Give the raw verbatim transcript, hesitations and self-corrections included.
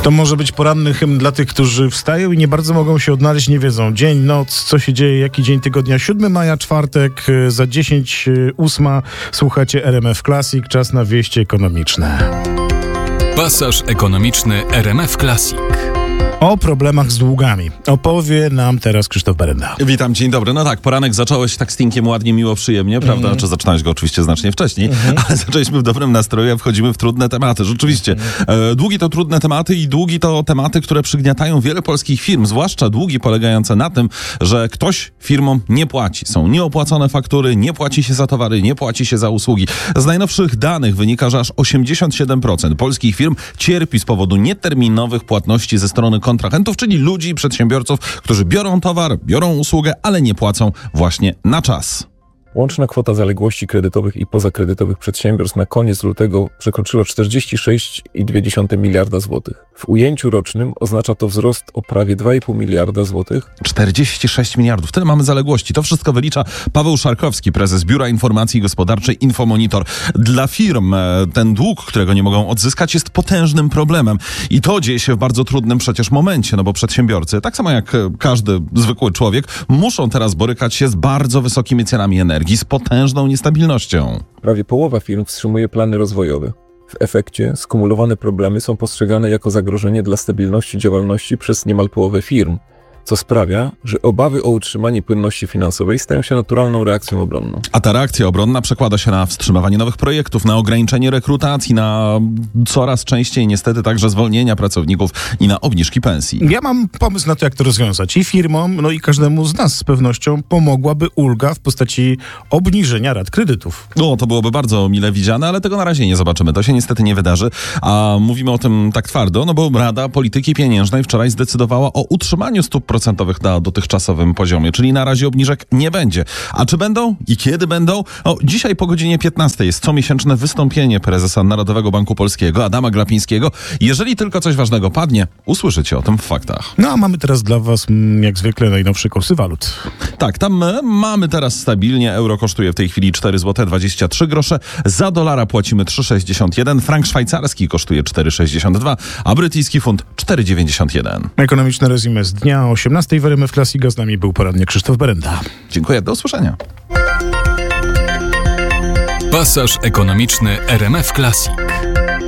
To może być poranny hymn dla tych, którzy wstają i nie bardzo mogą się odnaleźć, nie wiedzą. Dzień, noc, co się dzieje, jaki dzień tygodnia. siódmego maja, czwartek, za dziesięć ósma. Słuchacie R M F Classic, czas na wieści ekonomiczne. Pasaż ekonomiczny R M F Classic. O problemach z długami opowie nam teraz Krzysztof Berenda. Witam, dzień dobry. No tak, poranek zacząłeś tak stinkiem ładnie, miło, przyjemnie, prawda? Mm. Czy zaczynałeś go oczywiście znacznie wcześniej, mm-hmm. ale zaczęliśmy w dobrym nastroju, a wchodzimy w trudne tematy. Rzeczywiście, mm-hmm. e, długi to trudne tematy i długi to tematy, które przygniatają wiele polskich firm, zwłaszcza długi polegające na tym, że ktoś firmom nie płaci. Są nieopłacone faktury, nie płaci się za towary, nie płaci się za usługi. Z najnowszych danych wynika, że aż osiemdziesiąt siedem procent polskich firm cierpi z powodu nieterminowych płatności ze strony kontrahentów, czyli ludzi, przedsiębiorców, którzy biorą towar, biorą usługę, ale nie płacą właśnie na czas. Łączna kwota zaległości kredytowych i pozakredytowych przedsiębiorstw na koniec lutego przekroczyła czterdzieści sześć przecinek dwa miliarda złotych. W ujęciu rocznym oznacza to wzrost o prawie dwa i pół miliarda złotych. czterdzieści sześć miliardów. Tyle mamy zaległości. To wszystko wylicza Paweł Szarkowski, prezes Biura Informacji Gospodarczej Infomonitor. Dla firm ten dług, którego nie mogą odzyskać, jest potężnym problemem. I to dzieje się w bardzo trudnym przecież momencie, no bo przedsiębiorcy, tak samo jak każdy zwykły człowiek, muszą teraz borykać się z bardzo wysokimi cenami energii, z potężną niestabilnością. Prawie połowa firm wstrzymuje plany rozwojowe. W efekcie skumulowane problemy są postrzegane jako zagrożenie dla stabilności działalności przez niemal połowę firm, co sprawia, że obawy o utrzymanie płynności finansowej stają się naturalną reakcją obronną. A ta reakcja obronna przekłada się na wstrzymywanie nowych projektów, na ograniczenie rekrutacji, na coraz częściej niestety także zwolnienia pracowników i na obniżki pensji. Ja mam pomysł na to, jak to rozwiązać. I firmom, no i każdemu z nas z pewnością pomogłaby ulga w postaci obniżenia rat kredytów. No, to byłoby bardzo mile widziane, ale tego na razie nie zobaczymy. To się niestety nie wydarzy. A mówimy o tym tak twardo, no bo Rada Polityki Pieniężnej wczoraj zdecydowała o utrzymaniu stóp procentowych na dotychczasowym poziomie, czyli na razie obniżek nie będzie. A czy będą i kiedy będą? O, dzisiaj po godzinie piętnastej jest comiesięczne wystąpienie prezesa Narodowego Banku Polskiego, Adama Glapińskiego. Jeżeli tylko coś ważnego padnie, usłyszycie o tym w faktach. No a mamy teraz dla was, jak zwykle, najnowsze kursy walut. Tak, tam my mamy teraz stabilnie. Euro kosztuje w tej chwili cztery złote dwadzieścia trzy grosze. Za dolara płacimy trzy sześćdziesiąt jeden. Frank szwajcarski kosztuje cztery sześćdziesiąt dwa, a brytyjski funt cztery dziewięćdziesiąt jeden. Ekonomiczne resume z dnia o osiemnastej w R M F Classic. Z nami był porannie Krzysztof Berenda. Dziękuję, do usłyszenia. Pasaż ekonomiczny R M F Classic.